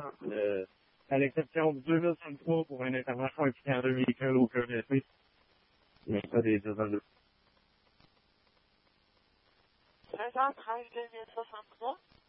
à l'exception de 2053 pour une intervention impliquant 2 véhicules, aucun blessé. Mais pas des 202. 16h13 2063.